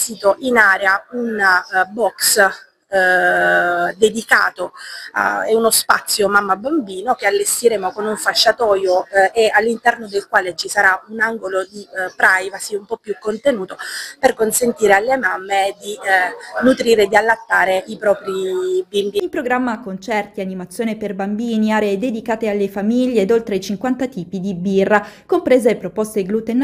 allestito in area un box dedicato è uno spazio mamma bambino che allestiremo con un fasciatoio e all'interno del quale ci sarà un angolo di privacy un po' più contenuto per consentire alle mamme di nutrire e di allattare i propri bimbi. In programma concerti, animazione per bambini, aree dedicate alle famiglie ed oltre 50 tipi di birra, comprese proposte gluten